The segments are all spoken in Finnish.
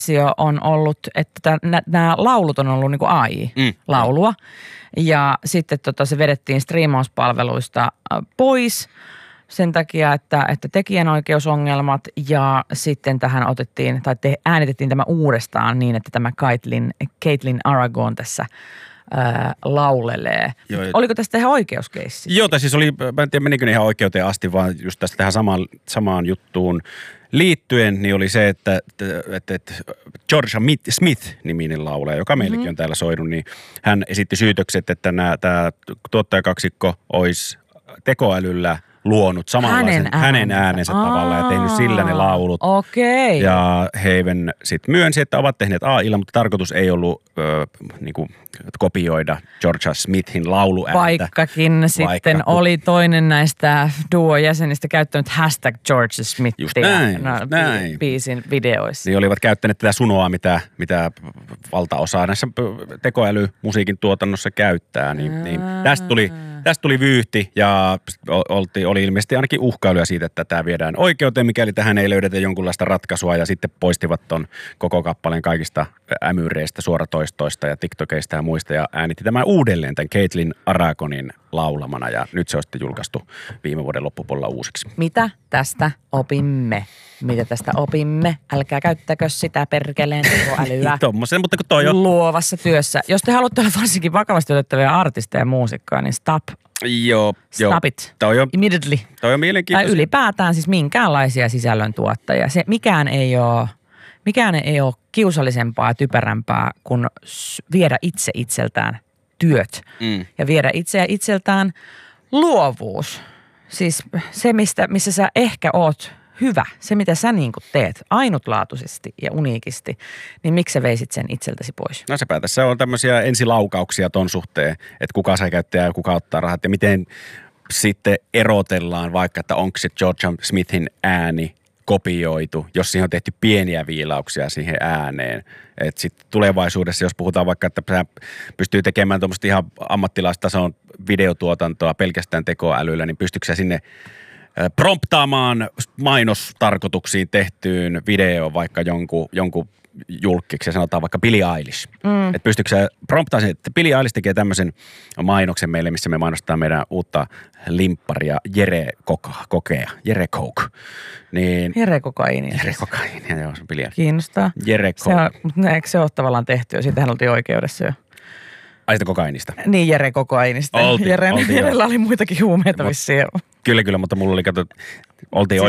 on ollut, että nämä laulut on ollut niin kuin AI-laulua. Ja sitten se vedettiin striimauspalveluista pois sen takia, että tekijänoikeusongelmat ja sitten tähän otettiin tai äänitettiin tämä uudestaan niin, että tämä Caitlin Aragon tässä laulelee. Joo, oliko tästä ihan oikeuskeissi? Joo, tai siis oli, mä en tiedä menikö ne ihan oikeuteen asti, vaan just tästä tähän samaan juttuun liittyen, niin oli se, että Georgia Smith-niminen laulaja, joka meilläkin on täällä soinut, niin hän esitti syytökset, että tämä tuottajakaksikko olisi tekoälyllä luonut samanlaisen hänen äänensä tavallaan ja tehnyt sillä ne laulut. Okei. Ja Haven sitten myönsi, että ovat tehneet AI:lla, mutta tarkoitus ei ollut niinku kopioida Georgia Smithin lauluääntä. Vaikkakin sitten oli toinen näistä duo-jäsenistä käyttänyt hashtag Georgia Smithia biisin videoissa. Niin olivat käyttäneet tätä sunoa, mitä valtaosa näissä tekoälymusiikin tuotannossa käyttää. Niin tästä tuli vyyhti ja oli ilmeisesti ainakin uhkailuja siitä, että tämä viedään oikeuteen, mikäli tähän ei löydetä jonkunlaista ratkaisua ja sitten poistivat ton koko kappaleen kaikista ämyreistä, suoratoistoista ja TikTokeista ja muista ja äänitti tämän uudelleen tämän Caitlin Aragonin laulamana ja nyt se on sitten julkaistu viime vuoden loppupuolella uusiksi. Mitä tästä opimme? Mitä tästä opimme? Älkää käyttäkö sitä perkeleen tekoälyä mutta kun toi on luovassa työssä. Jos te haluatte olla varsinkin vakavasti otettavia artisteja ja muusikkoja, niin stop it. Immediately. Toi on mielenkiintoista. Tai ylipäätään siis minkäänlaisia sisällöntuottajia. Se mikään ei ole kiusallisempaa ja typerämpää kuin viedä itseltään työt. Ja viedä itseltään luovuus. Siis se, missä sä ehkä oot hyvä, se mitä sä niin kuin teet ainutlaatuisesti ja uniikisti, niin miksi sä veisit sen itseltäsi pois? No sepä tässä on tämmöisiä ensilaukauksia ton suhteen, että kuka saa käyttää ja kuka ottaa rahat ja miten sitten erotellaan vaikka, että onko se Georgia Smithin ääni kopioitu, jos siihen on tehty pieniä viilauksia siihen ääneen. Että sitten tulevaisuudessa, jos puhutaan vaikka, että pystyy tekemään tuommoista ihan ammattilaistason videotuotantoa pelkästään tekoälyllä, niin pystyykö sä sinne promptaamaan mainostarkoituksiin tehtyyn videoon vaikka jonkun julkkiksi ja sanotaan vaikka Billie Eilish. Että pystyykö sä promptaamaan, että Billie Eilish tekee tämmöisen mainoksen meille, missä me mainostaa meidän uutta limpparia Jere Coke. Niin, Jere kokaiinia, joo, se on Billie. Kiinnostaa. Jere Coke. Eikö se ole tavallaan tehty jo? Siitähän oltiin oikeudessa jo. Ai sitä kokainista? Niin, Jere kokainista. Jerellä oli muitakin huumeita vissiin. Kyllä, mutta mulla oli, oltiin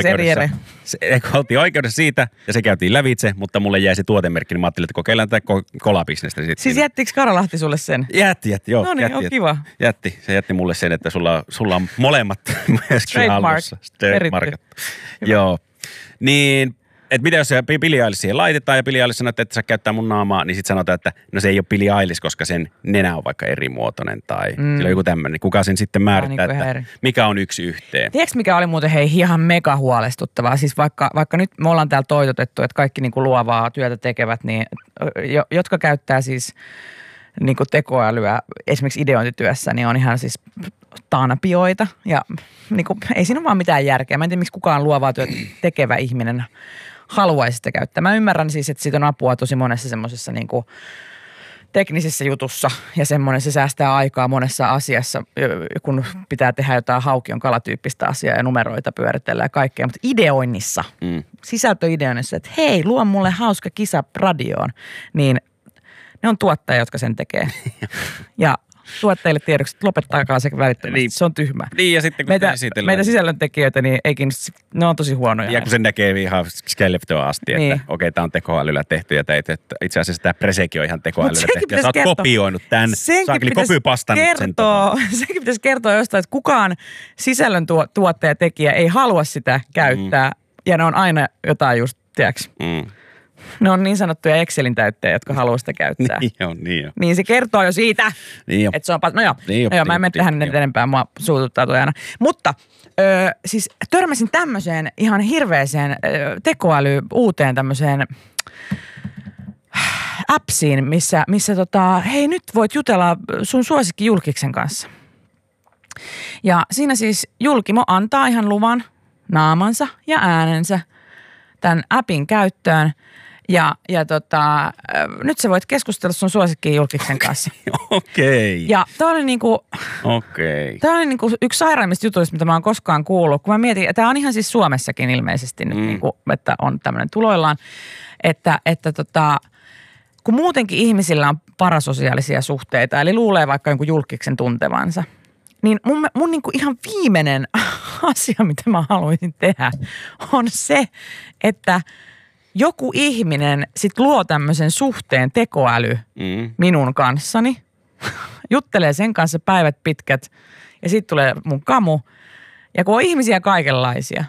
oikeudessa siitä ja se käytiin lävitse, mutta mulle jäi se tuotemerkki, niin mä ajattelin, että kokeillaan tätä kolabisnestä. Siis jättikö Karalahti sulle sen? Jätti, joo. No niin, on kiva. Se jätti mulle sen, että sulla on molemmat myöskin hallussa. Trademark. Joo. Niin, että mitä jos se Billie Eilish siihen laitetaan ja Billie Eilish sanoo, että et saa käyttää mun naamaa, niin sitten sanotaan, että no se ei ole Billie Eilish, koska sen nenä on vaikka erimuotoinen tai sillä on joku tämmöinen. Kuka sen sitten määrittää, että mikä on yksi yhteen. Tiedätkö mikä oli muuten ihan mega huolestuttavaa? Siis vaikka nyt me ollaan täällä toitotettu, että kaikki niinku luovaa työtä tekevät, niin jotka käyttää siis niinku tekoälyä esimerkiksi ideointityössä, niin on ihan siis taanapioita ja niinku, ei siinä ole vaan mitään järkeä. Mä en tiedä, miksi kukaan luovaa työtä tekevä ihminen haluaisi sitä käyttää. Mä ymmärrän siis, että siitä on apua tosi monessa semmoisessa niinku teknisessä jutussa ja semmoinen se säästää aikaa monessa asiassa, kun pitää tehdä jotain haukion kalatyyppistä asiaa ja numeroita pyöritellä ja kaikkea. Mutta ideoinnissa, sisältöideoinnissa, että hei, luo mulle hauska kisa radioon, niin ne on tuottajia, jotka sen tekee. Ja tuottajille tiedoksi, että lopettakaa se välittömästi. Niin, se on tyhmä. Niin, ja sitten kun meitä sisällöntekijöitä, niin ne on tosi huonoja. Ja kun sen näkee ihan skelleftoa asti, niin, että okei, tämä on tekoälyllä tehty, ja itse asiassa tämä presekin on ihan tekoälyllä tehty. Ja sä oot kopioinut tämän, saakeli kopypastanut sen. Senkin pitäisi kertoa jostain, että kukaan sisällöntuottaja tekijä ei halua sitä käyttää, ja ne on aina jotain just, tiedäks? Ne on niin sanottuja Excelin täyttäjiä, jotka haluaa sitä käyttää. Niin on. Niin se kertoo jo siitä, että se on no joo, mä en mene tähän nyt enempää, mua suututtaa toi aina. Mutta siis törmäsin tämmöiseen ihan hirveeseen uuteen tämmöiseen appsiin, missä hei nyt voit jutella sun suosikkijulkiksen kanssa. Ja siinä siis julkimo antaa ihan luvan naamansa ja äänensä tämän appin käyttöön. Ja nyt sä voit keskustella sun suosikkiin julkiksen kanssa. Okei. Ja tää oli niinku, tää oli niinku yksi sairaimmista jutuista, mitä mä oon koskaan kuullut. Kun mä mietin, että tää on ihan siis Suomessakin ilmeisesti nyt niinku, että on tämmöinen tuloillaan. Että kun muutenkin ihmisillä on parasosiaalisia suhteita, eli luulee vaikka jonkun julkiksen tuntevansa, niin mun niinku ihan viimeinen asia, mitä mä haluaisin tehdä, on se, että joku ihminen sit luo tämmöisen suhteen tekoäly minun kanssani, juttelee sen kanssa päivät pitkät ja sitten tulee mun kamu. Ja kun on ihmisiä kaikenlaisia,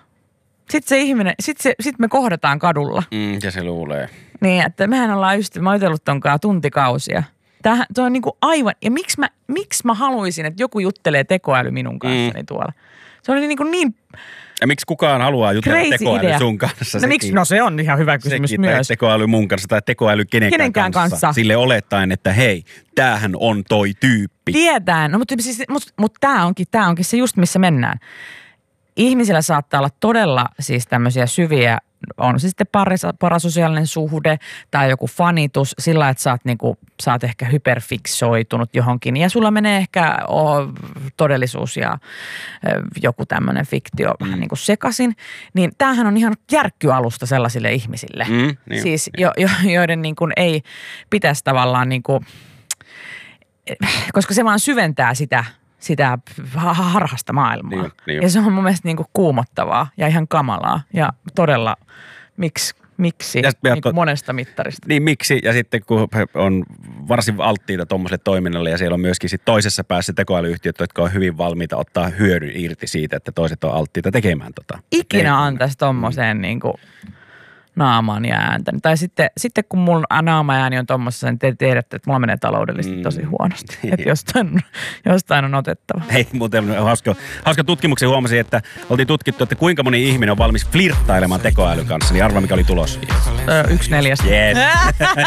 sitten me kohdataan kadulla. Ja se luulee. Niin, että mehän ollaan mä oon jutellut tonkaan tuntikausia. Tuo on niinku aivan, ja miksi mä haluaisin, että joku juttelee tekoäly minun kanssani tuolla? Se oli niin. Ja miksi kukaan haluaa jutella tekoäly sun kanssa? No miksi? No se on ihan hyvä kysymys sekin, myös. Tekoäly mun kanssa tai tekoäly kenenkään kanssa. Sille olettaen, että hei, tämähän on toi tyyppi. Tietään, no, mutta tämä onkin se just missä mennään. Ihmisillä saattaa olla todella siis tämmöisiä syviä, on se sitten parasosiaalinen suhde tai joku fanitus sillä, että sä oot ehkä hyperfiksoitunut johonkin ja sulla menee ehkä todellisuus ja joku tämmöinen fiktio vähän niin kuin sekaisin. Niin tämähän on ihan järkkyalusta sellaisille ihmisille, niin, siis joiden niin kuin ei pitäisi tavallaan niin kuin, koska se vaan syventää sitä harhasta maailmaa. Niin. Ja se on mun mielestä niinku kuumottavaa ja ihan kamalaa. Ja todella, miksi niinku monesta mittarista. Niin miksi, ja sitten kun on varsin alttiita tuommoiselle toiminnalle, ja siellä on myöskin sit toisessa päässä tekoälyyhtiöt, jotka on hyvin valmiita ottaa hyödyn irti siitä, että toiset on alttiita tekemään tota. Ikinä antaisi tommoseen niinku naamaan ja ääntä. Tai sitten kun mun naama ja ääni on tommosessa, niin te tiedätte, että mulla menee taloudellisesti tosi huonosti. Että jostain on otettava. Hei, muuten hauska tutkimuksen huomasin, että oltiin tutkittu, että kuinka moni ihminen on valmis flirttailemaan tekoälyn kanssa, niin arva mikä oli tulos. 1/4. Yes.